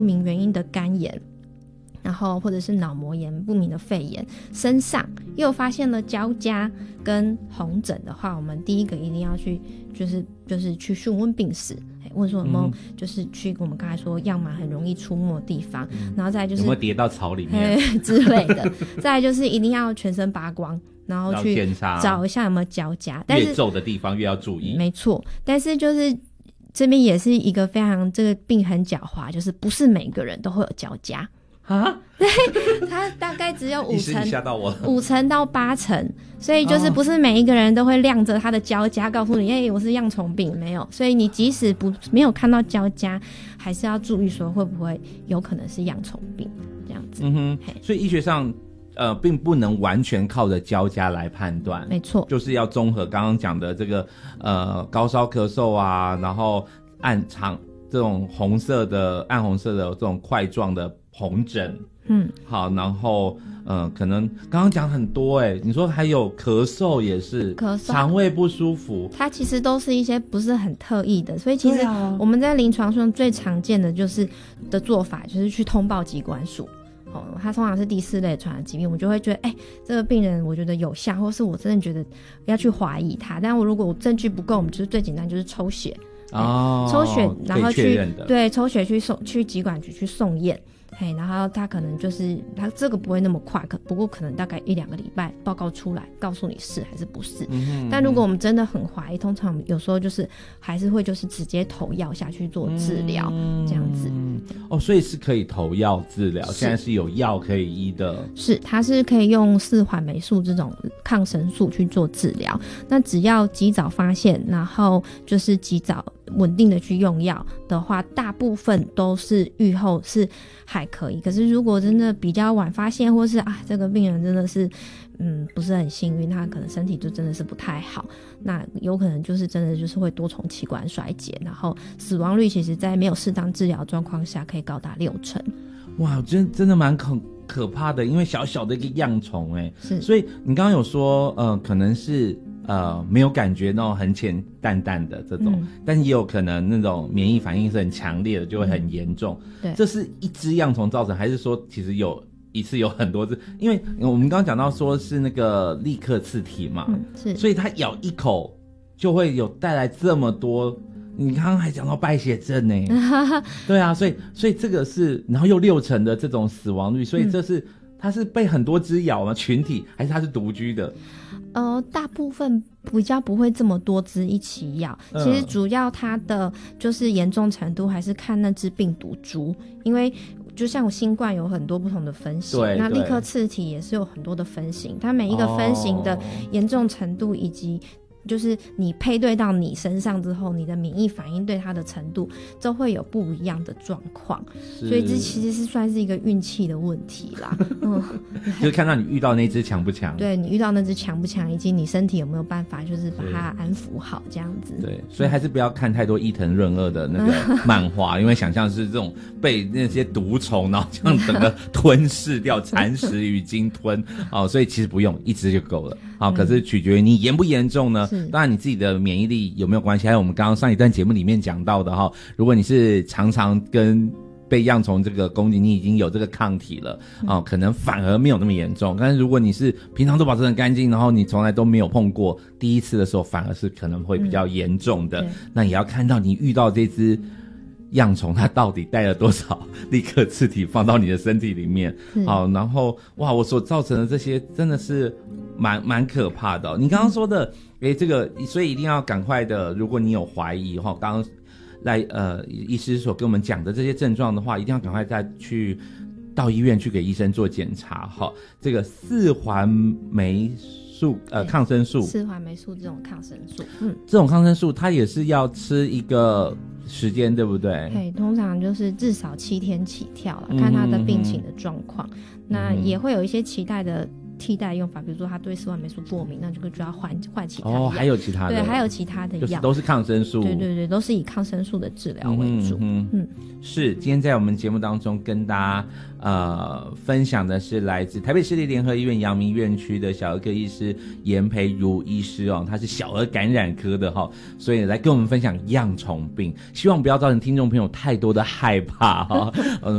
不明原因的肝炎，然后或者是脑膜炎、不明的肺炎，身上又发现了交痂跟红疹的话，我们第一个一定要去就是去询问病史，问说有没有就是去我们刚才说样螨很容易出没的地方，然后再来就是有没有跌到草里面之类的，再来就是一定要全身扒光，然后去找一下有没有交痂，但是越皱的地方越要注意。 没错，但是就是这边也是一个非常这个病很狡猾，就是不是每个人都会有交痂啊， 对，它大概只有5成到8成，所以就是不是每一个人都会亮着他的交痂告诉你我是恙虫病，没有，所以你即使没有看到交痂，还是要注意说会不会有可能是恙虫病这样子。 所以医学上并不能完全靠着交痂来判断， 没错， 就是要综合刚刚讲的这个高烧咳嗽啊，然后这种暗红色的这种块状的红疹，好，然后可能刚刚讲很多你说还有咳嗽也是，肠胃不舒服，它其实都是一些不是很特异的，所以其实我们在临床上最常见的的做法就是去通报疾管署。它通常是第4类传染疾病，我就会觉得这个病人我觉得有效，或是我真的觉得要去怀疑他，但如果我证据不够，我们就是最简单就是抽血，抽血然后抽血去疾管局去送验，然后他可能就是他这个不会那么快，不过可能大概1-2个礼拜报告出来告诉你是还是不是。但如果我们真的很怀疑，通常有时候就是还是会就是直接投药下去做治疗，这样子。 所以是可以投药治疗，现在是有药可以医的。 是，它是可以用4环霉素这种抗生素去做治疗，那只要及早发现，然后就是及早稳定的去用药的话，大部分都是预后是还可以。可是如果真的比较晚发现，或是这个病人真的是不是很幸运，他可能身体就真的是不太好，那有可能就是真的就是会多重器官衰竭，然后死亡率其实在没有适当治疗状况下可以高达6成。 哇，真的蛮可怕的，因为小小的一个恙虫是， 所以你刚刚有说可能是没有感觉那种很浅淡淡的这种，但是也有可能那种免疫反应是很强烈的，就会很严重。 对， 这是一只恙虫造成，还是说其实一次有很多只？因为我们刚刚讲到说是那个立克刺体嘛， 是， 所以它咬一口就会有带来这么多。你刚刚还讲到败血症呢，对啊，所以这个是，然后又6成的这种死亡率，所以它是被很多只咬吗？群体还是它是独居的？ 大部分比较不会这么多只一起咬，其实主要它的就是严重程度还是看那只病毒株，因为就像新冠有很多不同的分型，那立克刺体也是有很多的分型，它每一个分型的严重程度以及就是你配对到你身上之后，你的免疫反应对它的程度都会有不一样的状况，所以这其实是算是一个运气的问题啦。 就是看到你遇到那只强不强， 对，你遇到那只强不强，以及你身体有没有办法就是把它安抚好这样子。 对，所以还是不要看太多伊藤润二的那个漫画，因为想象是这种被那些毒虫然后这样整个吞噬掉，蚕食与鲸吞所以其实不用一只就够了。可是取决于你严不严重呢？当然你自己的免疫力有没有关系，还有我们刚刚上一段节目里面讲到的如果你是常常跟被恙虫这个攻击，你已经有这个抗体了可能反而没有那么严重。但是如果你是平常都保持很干净，然后你从来都没有碰过，第一次的时候反而是可能会比较严重的。那也要看到你遇到这只恙虫它到底带了多少立克刺体放到你的身体里面。然后我所造成的这些真的是蛮可怕的你刚刚说的这个，所以一定要赶快的，如果你有怀疑刚刚医师所跟我们讲的这些症状的话，一定要赶快再去到医院去给医生做检查这个4环霉素抗生素 ，4环霉素这种抗生素这种抗生素它也是要吃一个时间，对不对？ 对，通常就是至少7天起跳了，看他的病情的状况。那也会有一些期待的替代用法，比如说他对丝环霉素过敏，那就要换其他的药。 还有其他的， 对，还有其他的药， 就是都是抗生素。 对对对，都是以抗生素的治疗为主。 是。今天在我们节目当中跟大家分享的是来自台北市立联合医院阳明院区的小儿科医师严培如医师哦，他是小儿感染科的哈，所以来跟我们分享恙虫病，希望不要造成听众朋友太多的害怕哈。